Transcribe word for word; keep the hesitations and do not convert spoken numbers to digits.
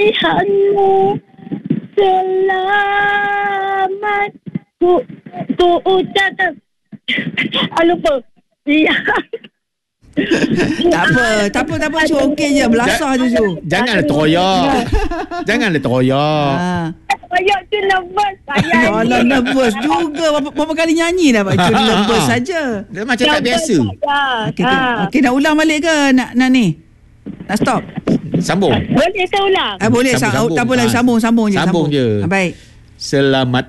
pilihanmu. Selamat ku ku ucapkan. Ah, lupa. Ya. Tak apa, tak apa, tak apa Cu. Okey je, belasah je Cu. Janganlah teroyak. Janganlah teroyak. Ha. Ayok tu nervous. Ayah Alah, nervous juga. Berapa, berapa kali nyanyi dah Pak Cu nervous saja. Dia macam tak biasa. Okey, okey. Okey, nak ulang balik ke nak nak ni? Nak stop? Sambung. Boleh saya ulang? Eh, boleh. Sambung, Sambung, sambung. tak boleh, Ha. sambung, sambung je. Sambung je. Ha, baik. Selamat